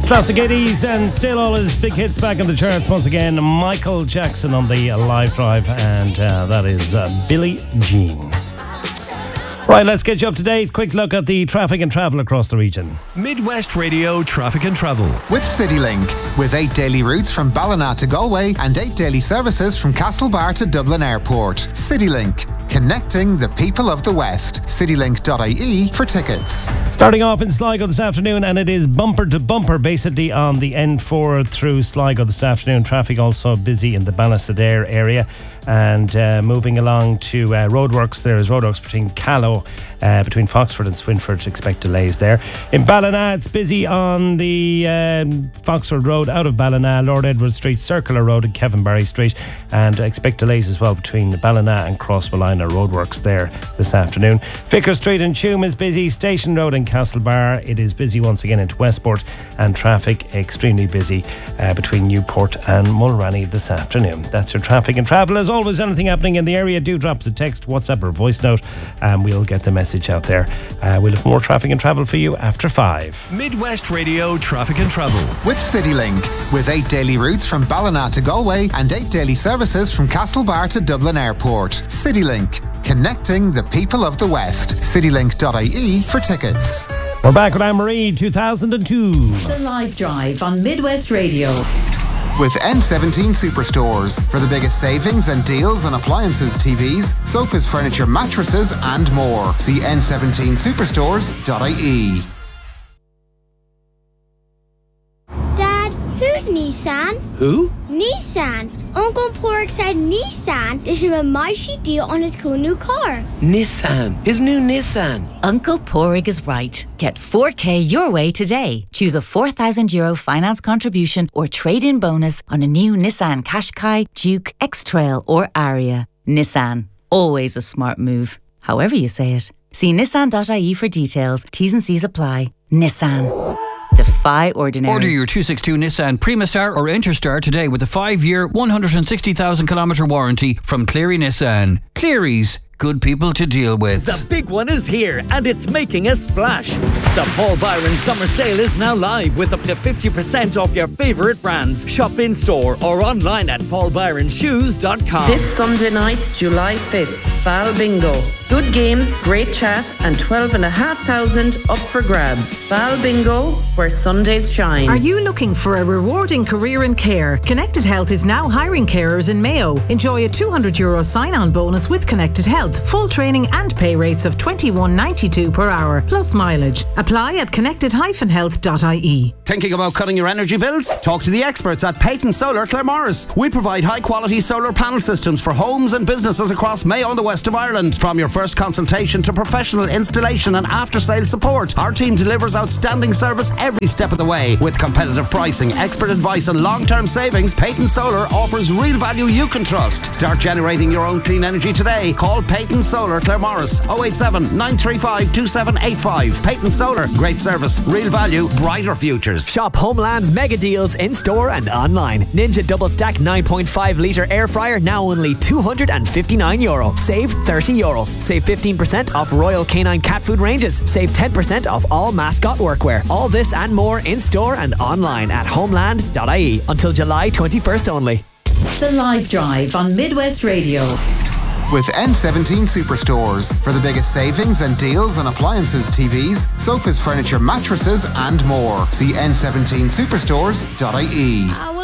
Classic 80s and still all his big hits back in the charts once again. Michael Jackson on the live drive, and that is Billie Jean. Right, let's get you up to date. Quick look at the traffic and travel across the region. Midwest Radio Traffic and Travel. With CityLink. With 8 daily routes from Ballina to Galway and 8 daily services from Castlebar to Dublin Airport. CityLink. Connecting the people of the West. Citylink.ie for tickets. Starting off in Sligo this afternoon, and it is bumper to bumper basically on the N4 through Sligo this afternoon. Traffic also busy in the Ballinasadair area. And moving along to roadworks, there is roadworks between Callow, between Foxford and Swinford. Expect delays there. In Ballina, it's busy on the Foxford Road out of Ballina, Lord Edward Street, Circular Road and Kevin Barry Street. And expect delays as well between Ballina and Crossmolina roadworks there this afternoon. Vicar Street in Tuam is busy. Station Road in Castlebar, it is busy once again into Westport, and traffic extremely busy between Newport and Mulranny this afternoon. That's your traffic and travel. As always, anything happening in the area, do drop us a text, WhatsApp or voice note, and we'll get the message out there. We'll have more traffic and travel for you after 5. Midwest Radio Traffic and Travel. With CityLink. With 8 daily routes from Ballina to Galway and 8 daily services from Castlebar to Dublin Airport. CityLink. Connecting the people of the West. Citylink.ie for tickets. We're back with Anne-Marie, 2002. The Live Drive on Midwest Radio. With N17 Superstores. For the biggest savings and deals on appliances, TVs, sofas, furniture, mattresses and more. See n17superstores.ie. Dad, who's Nissan? Who? Nissan. Uncle Pork said Nissan. There's a mighty deal on his cool new car. Nissan. His new Nissan. Uncle Porig is right. Get 4K your way today. Choose a €4,000 finance contribution or trade-in bonus on a new Nissan Qashqai, Duke, X-Trail or Aria. Nissan. Always a smart move. However you say it. See nissan.ie for details. T's and C's apply. Nissan. Defy ordinary. Order your 262 Nissan Primastar or Interstar today with a 5-year, 160,000-kilometre warranty from Cleary Nissan. Cleary's, good people to deal with. The big one is here and it's making a splash. The Paul Byron Summer Sale is now live with up to 50% off your favourite brands. Shop in store or online at paulbyronshoes.com. This Sunday night, July 5th, Bal Bingo. Good games, great chat, and 12,500 up for grabs. Bal Bingo, where Sundays shine. Are you looking for a rewarding career in care? Connected Health is now hiring carers in Mayo. Enjoy a €200 sign-on bonus with Connected Health. Full training and pay rates of $21.92 per hour, plus mileage. Apply at connected-health.ie. Thinking about cutting your energy bills? Talk to the experts at Peyton Solar Claremorris. We provide high-quality solar panel systems for homes and businesses across Mayo and the west of Ireland. From your first consultation to professional installation and after-sale support, our team delivers outstanding service every step of the way. With competitive pricing, expert advice and long-term savings, Peyton Solar offers real value you can trust. Start generating your own clean energy today. Call Peyton Solar Claremorris 087 935 2785. Peyton Solar, great service, real value, brighter futures. Shop Homeland's mega deals in store and online. Ninja Double Stack 9.5 litre air fryer now only €259. Save €30. Save 15% off Royal Canine cat food ranges. Save 10% off all mascot workwear. All this and more in store and online at homeland.ie until July 21st only. The Live Drive on Midwest Radio. With N17 Superstores. For the biggest savings and deals on appliances, TVs, sofas, furniture, mattresses and more. See n17superstores.ie.